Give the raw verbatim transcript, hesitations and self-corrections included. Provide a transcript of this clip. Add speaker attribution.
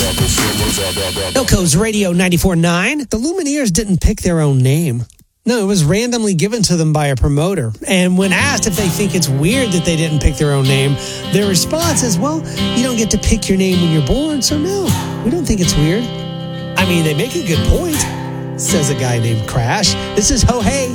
Speaker 1: Ilco's Radio ninety-four point nine. The Lumineers didn't pick their own name. No, it was randomly given to them by a promoter. And when asked if they think it's weird that they didn't pick their own name, their response is, well, you don't get to pick your name when you're born, so no, we don't think it's weird. I mean, they make a good point, says a guy named Crash. This is Ho Hey.